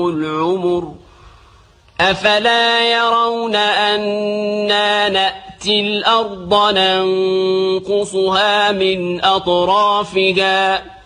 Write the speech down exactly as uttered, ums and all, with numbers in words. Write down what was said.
العمر أفلا يرون أنا نأتي الأرض ننقصها من أطرافها